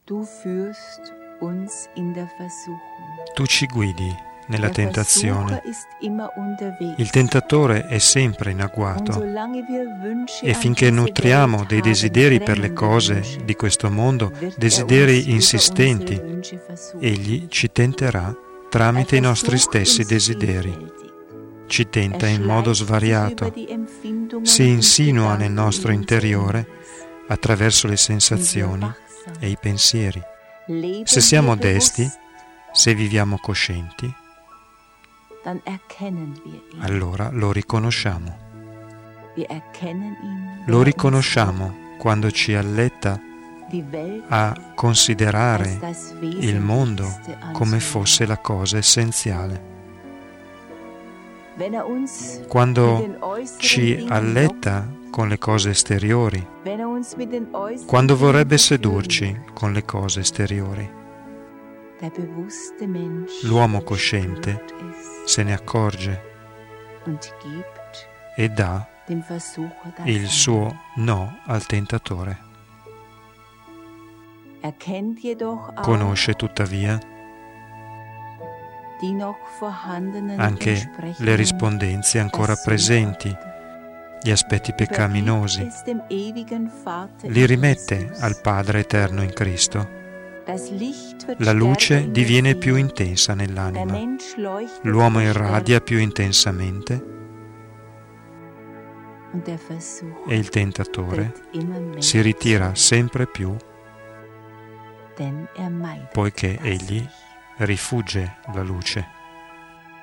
Tu ci guidi nella tentazione. Il tentatore è sempre in agguato e finché nutriamo dei desideri per le cose di questo mondo, desideri insistenti, egli ci tenterà tramite i nostri stessi desideri. Ci tenta in modo svariato, si insinua nel nostro interiore attraverso le sensazioni e i pensieri. Se siamo desti, se viviamo coscienti, allora lo riconosciamo. Lo riconosciamo quando ci alletta a considerare il mondo come fosse la cosa essenziale. Quando ci alletta con le cose esteriori, quando vorrebbe sedurci con le cose esteriori, l'uomo cosciente se ne accorge e dà il suo no al tentatore. Conosce tuttavia anche le rispondenze ancora presenti, gli aspetti peccaminosi, li rimette al Padre eterno in Cristo. La luce diviene più intensa nell'anima, l'uomo irradia più intensamente e il tentatore si ritira sempre più, poiché egli rifugge la luce.